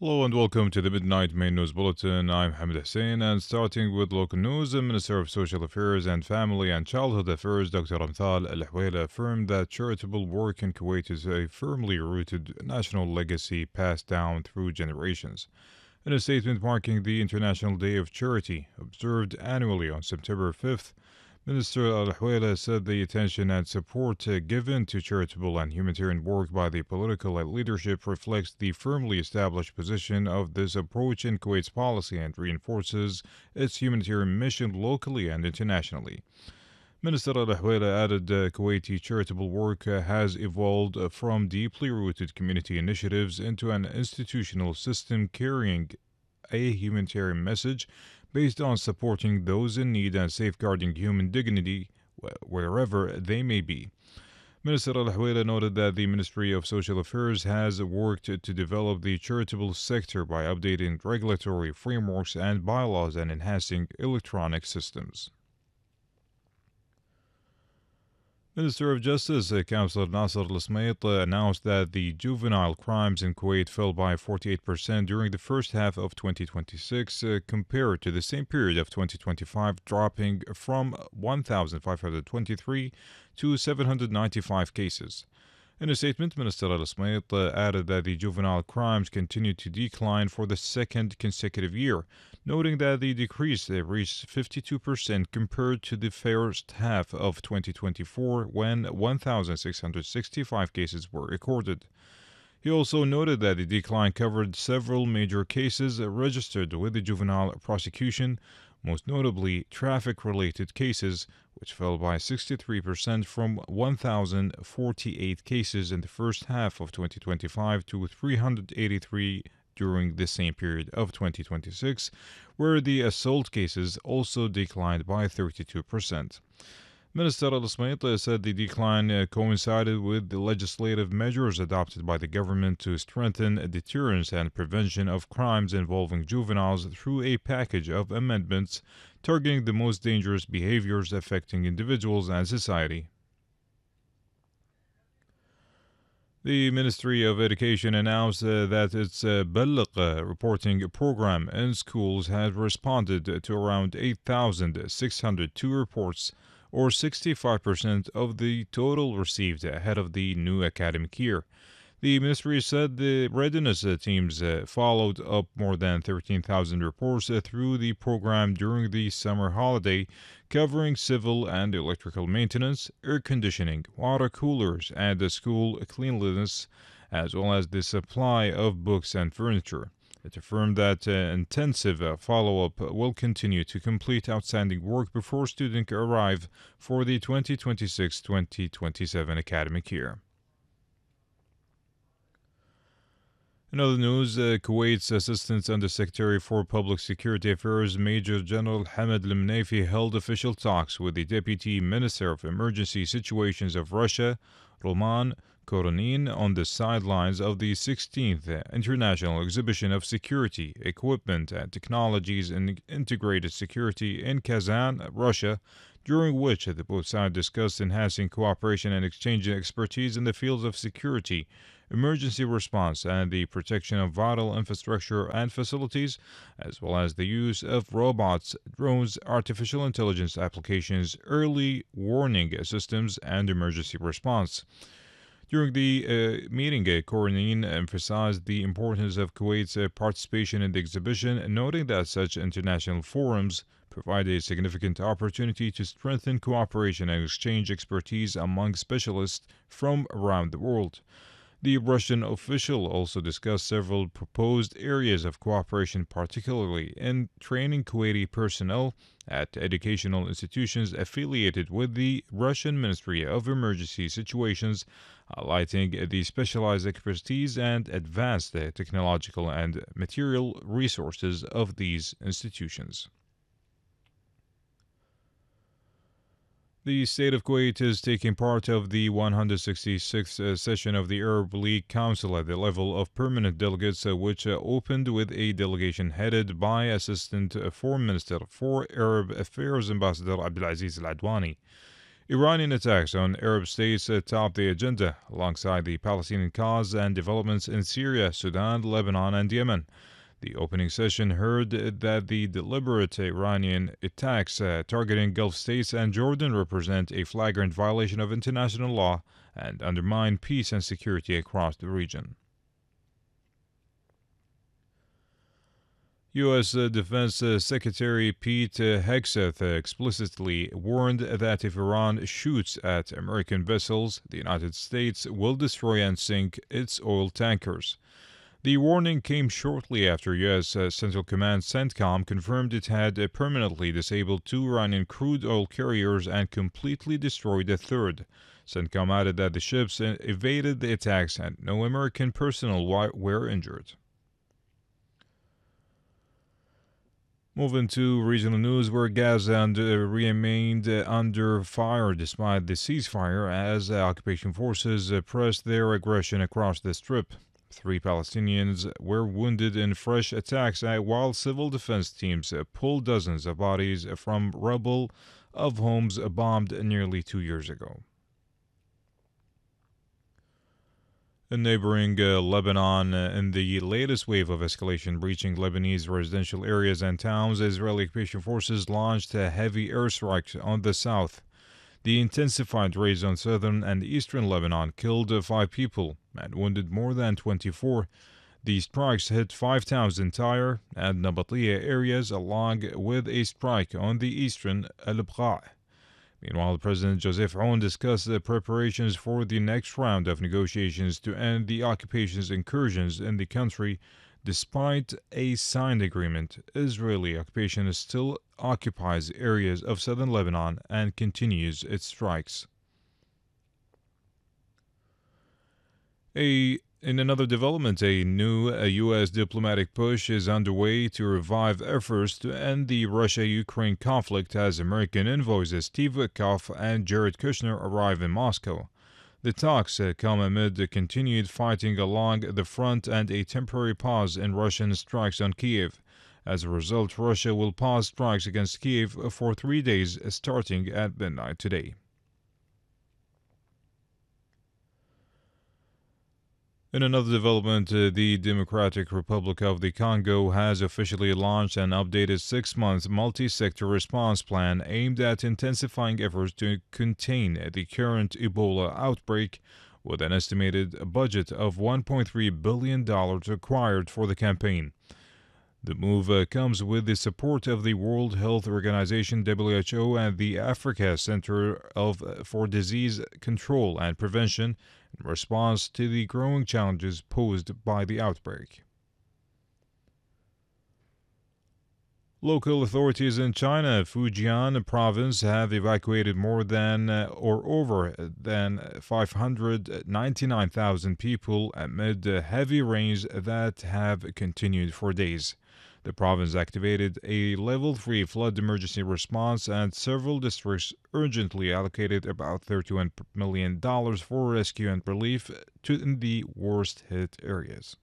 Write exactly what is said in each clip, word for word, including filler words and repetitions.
Hello and welcome to the Midnight Main News Bulletin. I'm Hamid Hussein, and starting with local news, the Minister of Social Affairs and Family and Childhood Affairs, Doctor Amthal Al Hwaila, affirmed that charitable work in Kuwait is a firmly rooted national legacy passed down through generations. In a statement marking the International Day of Charity, observed annually on September fifth, Minister Al Hwaila said the attention and support uh, given to charitable and humanitarian work by the political leadership reflects the firmly established position of this approach in Kuwait's policy and reinforces its humanitarian mission locally and internationally. Minister Al Hwaila added uh, Kuwaiti charitable work uh, has evolved uh, from deeply rooted community initiatives into an institutional system carrying a humanitarian message based on supporting those in need and safeguarding human dignity wherever they may be. Minister Al Hwaila noted that the Ministry of Social Affairs has worked to develop the charitable sector by updating regulatory frameworks and bylaws and enhancing electronic systems. Minister of Justice uh, Councillor Nasser Al Smayt uh, announced that the juvenile crimes in Kuwait fell by forty-eight percent during the first half of twenty twenty-six uh, compared to the same period of twenty twenty-five, dropping from one thousand five hundred twenty-three to seven hundred ninety-five cases. In a statement, Minister Al Smayt uh, added that the juvenile crimes continued to decline for the second consecutive year, noting that the decrease uh, reached fifty-two percent compared to the first half of twenty twenty-four when one thousand six hundred sixty-five cases were recorded. He also noted that the decline covered several major cases uh, registered with the juvenile prosecution, most notably traffic-related cases, which fell by sixty-three percent from one thousand forty-eight cases in the first half of twenty twenty-five to three hundred eighty-three during the same period of twenty twenty-six, where the assault cases also declined by thirty-two percent. Minister Al Smayt said the decline uh, coincided with the legislative measures adopted by the government to strengthen deterrence and prevention of crimes involving juveniles through a package of amendments targeting the most dangerous behaviors affecting individuals and society. The Ministry of Education announced uh, that its uh, Balligh uh, reporting program in schools has responded to around eight thousand six hundred two reports, or sixty-five percent of the total received ahead of the new academic year. The ministry said the readiness uh, teams uh, followed up more than thirteen thousand reports uh, through the program during the summer holiday, covering civil and electrical maintenance, air conditioning, water coolers, and the school cleanliness, as well as the supply of books and furniture. It affirmed that uh, intensive uh, follow-up will continue to complete outstanding work before students arrive for the twenty twenty-six twenty twenty-seven academic year. In other news, uh, Kuwait's Assistant Undersecretary for Public Security Affairs, Major General Hamad Lemnaifi, held official talks with the Deputy Minister of Emergency Situations of Russia, Roman Koronin, on the sidelines of the sixteenth International Exhibition of Security, Equipment and Technologies in Integrated Security in Kazan, Russia, during which the both sides discussed enhancing cooperation and exchanging expertise in the fields of security, emergency response, and the protection of vital infrastructure and facilities, as well as the use of robots, drones, artificial intelligence applications, early warning systems, and emergency response. During the uh, meeting, uh, Koronin emphasized the importance of Kuwait's uh, participation in the exhibition, noting that such international forums provide a significant opportunity to strengthen cooperation and exchange expertise among specialists from around the world. The Russian official also discussed several proposed areas of cooperation, particularly in training Kuwaiti personnel at educational institutions affiliated with the Russian Ministry of Emergency Situations, highlighting the specialized expertise and advanced technological and material resources of these institutions. The state of Kuwait is taking part of the one hundred sixty-sixth uh, session of the Arab League Council at the level of permanent delegates, uh, which uh, opened with a delegation headed by Assistant uh, Foreign Minister for Arab Affairs Ambassador Abdulaziz Al Adwani. Iranian attacks on Arab states uh, top the agenda, alongside the Palestinian cause and developments in Syria, Sudan, Lebanon, and Yemen. The opening session heard that the deliberate Iranian attacks uh, targeting Gulf states and Jordan represent a flagrant violation of international law and undermine peace and security across the region. U S. Uh, Defense uh, Secretary Pete uh, Hegseth uh, explicitly warned that if Iran shoots at American vessels, the United States will destroy and sink its oil tankers. The warning came shortly after U S. Uh, Central Command CENTCOM confirmed it had uh, permanently disabled two Iranian crude oil carriers and completely destroyed a third. CENTCOM added that the ships uh, evaded the attacks and no American personnel were injured. Moving to regional news, where Gaza uh, remained uh, under fire despite the ceasefire as uh, occupation forces uh, pressed their aggression across the strip. Three Palestinians were wounded in fresh attacks uh, while civil defense teams uh, pulled dozens of bodies from rubble of homes bombed nearly two years ago. In neighboring uh, Lebanon, uh, in the latest wave of escalation reaching Lebanese residential areas and towns, Israeli occupation forces launched uh, heavy airstrikes on the south. The intensified raids on southern and eastern Lebanon killed uh, five people and wounded more than twenty-four. The strikes hit five towns in Tyre and Nabatea areas, along with a strike on the eastern Al-Bqa'. Meanwhile, President Joseph Aoun discussed the preparations for the next round of negotiations to end the occupation's incursions in the country. Despite a signed agreement, Israeli occupation still occupies areas of southern Lebanon and continues its strikes. A In another development, a new a U S diplomatic push is underway to revive efforts to end the Russia-Ukraine conflict as American envoys Steve Witkoff and Jared Kushner arrive in Moscow. The talks uh, come amid the continued fighting along the front and a temporary pause in Russian strikes on Kiev. As a result, Russia will pause strikes against Kiev for three days starting at midnight today. In another development, uh, the Democratic Republic of the Congo has officially launched an updated six-month multi-sector response plan aimed at intensifying efforts to contain the current Ebola outbreak, with an estimated budget of one point three billion dollars required for the campaign. The move uh, comes with the support of the World Health Organization W H O and the Africa Center of, for Disease Control and Prevention in response to the growing challenges posed by the outbreak. Local authorities in China, Fujian province, have evacuated more than uh, or over than five hundred ninety-nine thousand people amid uh, heavy rains that have continued for days. The province activated a level three flood emergency response, and several districts urgently allocated about thirty-one million dollars for rescue and relief to the worst hit areas.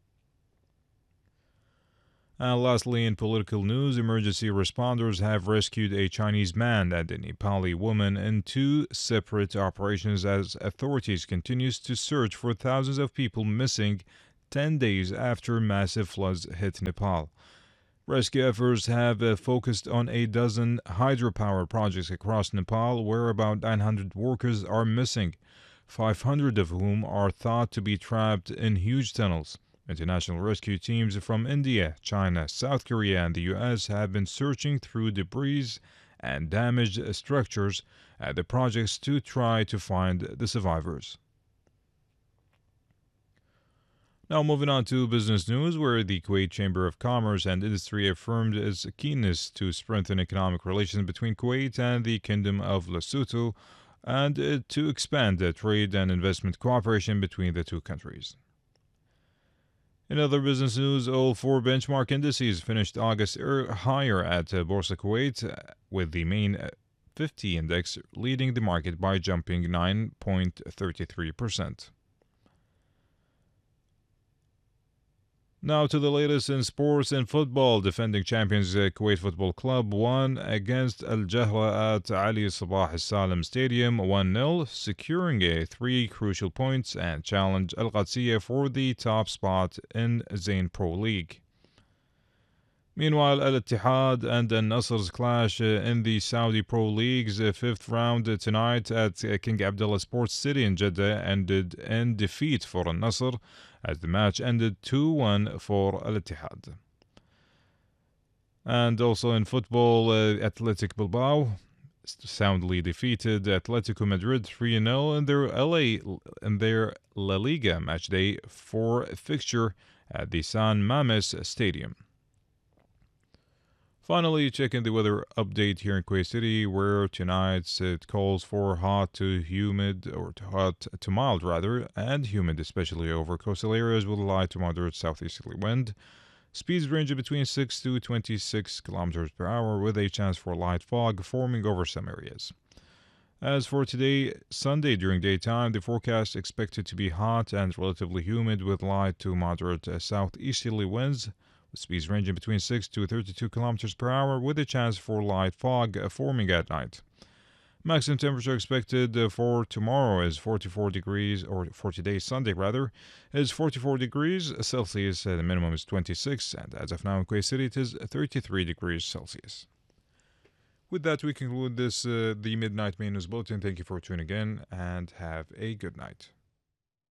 And lastly, in political news, emergency responders have rescued a Chinese man and a Nepali woman in two separate operations as authorities continue to search for thousands of people missing ten days after massive floods hit Nepal. Rescue efforts have uh, focused on a dozen hydropower projects across Nepal, where about nine hundred workers are missing, five hundred of whom are thought to be trapped in huge tunnels. International rescue teams from India, China, South Korea, and the U S have been searching through debris and damaged structures at the projects to try to find the survivors. Now moving on to business news, where the Kuwait Chamber of Commerce and Industry affirmed its keenness to strengthen economic relations between Kuwait and the Kingdom of Lesotho and uh, to expand the trade and investment cooperation between the two countries. In other business news, all four benchmark indices finished August er- higher at uh, Borsa Kuwait, uh, with the main fifty index leading the market by jumping nine point three three percent. Now to the latest in sports and football. Defending champions uh, Kuwait Football Club won against Al Jahra at Ali Sabah Al Salim Stadium one nil, securing a three crucial points and challenged Al Qadsiya for the top spot in Zain Pro League. Meanwhile, Al Ittihad and Al Nasr's clash uh, in the Saudi Pro League's uh, fifth round uh, tonight at uh, King Abdullah Sports City in Jeddah ended in defeat for Al Nasr, as the match ended two one for Al Ittihad. And also in football, uh, Athletic Bilbao soundly defeated Atletico Madrid three nil in their L A in their La Liga matchday four fixture at the San Mames Stadium. Finally, checking the weather update here in Kuwait City, where tonight it calls for hot to humid, or to hot to mild rather, and humid, especially over coastal areas with a light to moderate southeasterly wind. Speeds ranging between six to twenty-six kilometers per hour, with a chance for light fog forming over some areas. As for today, Sunday, during daytime, the forecast expected to be hot and relatively humid with light to moderate southeasterly winds, with speeds ranging between six to thirty-two kilometers per hour, with a chance for light fog forming at night. Maximum temperature expected for tomorrow is forty-four degrees, or for today, Sunday rather, is forty-four degrees Celsius. The minimum is twenty-six, and as of now in Kuwait City, it is thirty-three degrees Celsius. With that, we conclude this uh, the Midnight Main News Bulletin. Thank you for tuning in, and have a good night.